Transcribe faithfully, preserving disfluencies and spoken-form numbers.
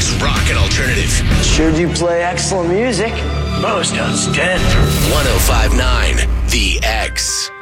talks rock and alternative. Sure do play excellent music. Most outstanding. one oh five point nine The X.